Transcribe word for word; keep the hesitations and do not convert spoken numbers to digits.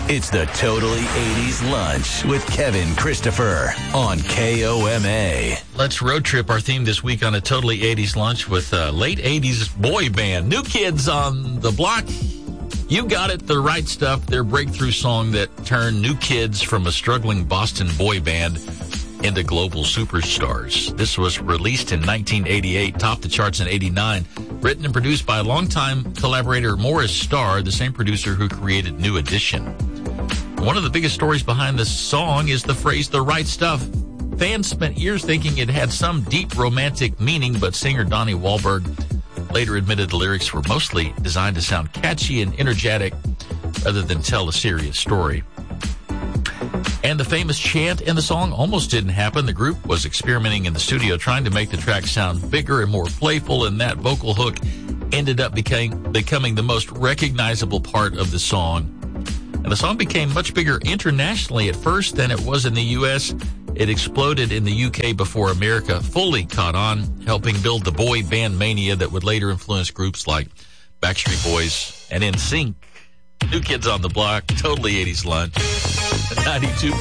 It's the Totally eighties Lunch with Kevin Christopher on K O M A. Let's road trip our theme this week on a Totally eighties Lunch with a late eighties boy band. New Kids on the Block. You got it, The Right Stuff, their breakthrough song that turned New Kids from a struggling Boston boy band into global superstars. This was released in nineteen eighty-eight, topped the charts in eighty-nine, written and produced by longtime collaborator Morris Starr, the same producer who created New Edition. One of the biggest stories behind this song is the phrase, The Right Stuff. Fans spent years thinking it had some deep romantic meaning, but singer Donnie Wahlberg later admitted the lyrics were mostly designed to sound catchy and energetic rather than tell a serious story. And the famous chant in the song almost didn't happen. The group was experimenting in the studio trying to make the track sound bigger and more playful, and that vocal hook ended up became, becoming the most recognizable part of the song. And the song became much bigger internationally at first than it was in the U S. It exploded in the U K before America fully caught on, helping build the boy band mania that would later influence groups like Backstreet Boys and N Sync. New Kids on the Block, Totally eighties Lunch, ninety-two